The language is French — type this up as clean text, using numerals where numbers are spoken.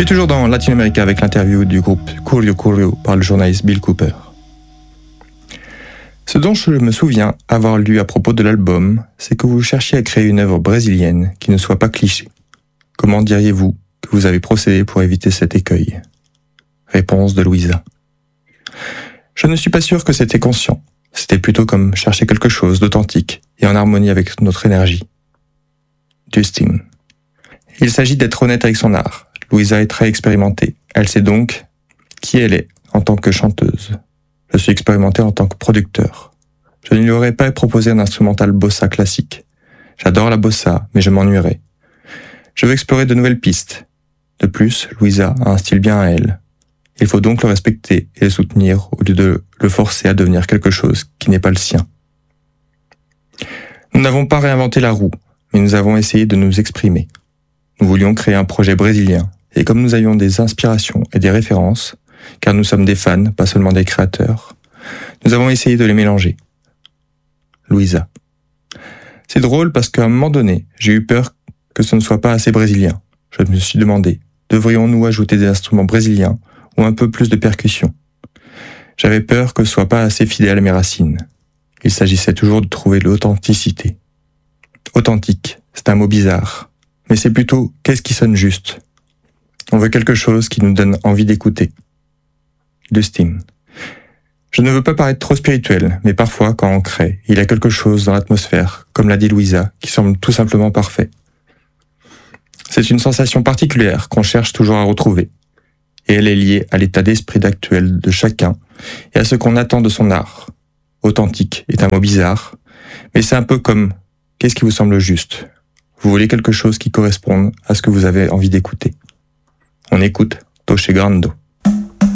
suis toujours dans Latin America avec l'interview du groupe Curio Curio par le journaliste Bill Cooper. Ce dont je me souviens avoir lu à propos de l'album, c'est que vous cherchiez à créer une œuvre brésilienne qui ne soit pas cliché. Comment diriez-vous que vous avez procédé pour éviter cet écueil ? Réponse de Louisa. Je ne suis pas sûr que c'était conscient. C'était plutôt comme chercher quelque chose d'authentique et en harmonie avec notre énergie. Dustin. Il s'agit d'être honnête avec son art. Louisa est très expérimentée. Elle sait donc qui elle est en tant que chanteuse. Je suis expérimenté en tant que producteur. Je ne lui aurais pas proposé un instrumental bossa classique. J'adore la bossa, mais je m'ennuierais. Je veux explorer de nouvelles pistes. De plus, Louisa a un style bien à elle. Il faut donc le respecter et le soutenir au lieu de le forcer à devenir quelque chose qui n'est pas le sien. Nous n'avons pas réinventé la roue, mais nous avons essayé de nous exprimer. Nous voulions créer un projet brésilien, et comme nous avions des inspirations et des références, car nous sommes des fans, pas seulement des créateurs, nous avons essayé de les mélanger. Louisa. C'est drôle parce qu'à un moment donné, j'ai eu peur que ce ne soit pas assez brésilien. Je me suis demandé, devrions-nous ajouter des instruments brésiliens ou un peu plus de percussions ? J'avais peur que ce soit pas assez fidèle à mes racines. Il s'agissait toujours de trouver l'authenticité. Authentique, c'est un mot bizarre, mais c'est plutôt qu'est-ce qui sonne juste. On veut quelque chose qui nous donne envie d'écouter. Dustin. Je ne veux pas paraître trop spirituel, mais parfois, quand on crée, il y a quelque chose dans l'atmosphère, comme l'a dit Louisa, qui semble tout simplement parfait. C'est une sensation particulière qu'on cherche toujours à retrouver. Et elle est liée à l'état d'esprit actuel de chacun et à ce qu'on attend de son art. Authentique est un mot bizarre, mais c'est un peu comme qu'est-ce qui vous semble juste ? Vous voulez quelque chose qui corresponde à ce que vous avez envie d'écouter. On écoute Toche Grando.